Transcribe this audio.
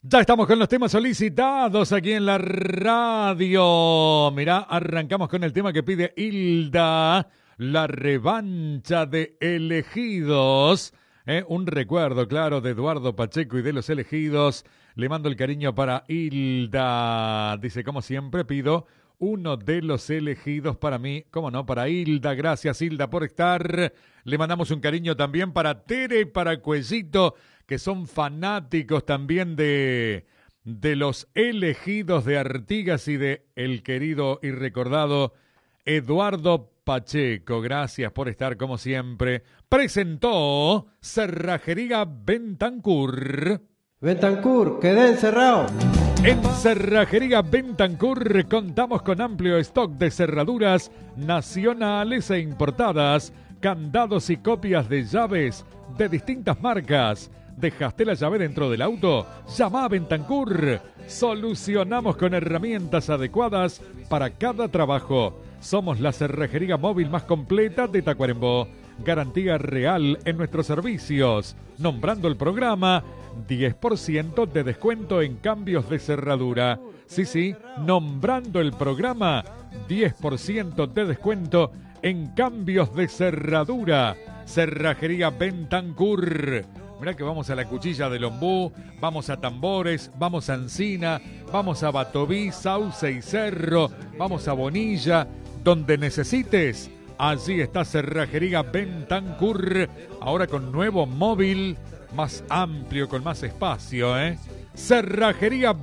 Ya estamos con los temas solicitados aquí en la radio. Mirá, arrancamos con el tema que pide Hilda, la revancha de Elegidos. Un recuerdo, claro, de Eduardo Pacheco y de los Elegidos. Le mando el cariño para Hilda. Dice, como siempre, pido uno de los Elegidos para mí. ¿Cómo no? Para Hilda. Gracias, Hilda, por estar. Le mandamos un cariño también para Tere y para Cuellito, que son fanáticos también de los Elegidos de Artigas y de el querido y recordado Eduardo Pacheco. Gracias por estar como siempre. Presentó Cerrajería Bentancur. Bentancur, quedé encerrado. En Cerrajería Bentancur contamos con amplio stock de cerraduras nacionales e importadas, candados y copias de llaves de distintas marcas. ¿Dejaste la llave dentro del auto? Llama a Bentancur. Solucionamos con herramientas adecuadas para cada trabajo. Somos la cerrajería móvil más completa de Tacuarembó. Garantía real en nuestros servicios. Nombrando el programa, 10% de descuento en cambios de cerradura. Sí, nombrando el programa, 10% de descuento en cambios de cerradura. Cerrajería Bentancur. Mirá que vamos a la Cuchilla del Ombú, vamos a Tambores, vamos a Encina, vamos a Batoví, Sauce y Cerro, vamos a Bonilla. Donde necesites, allí está Cerrajería Bentancur. Ahora con nuevo móvil, más amplio, con más espacio, Cerrajería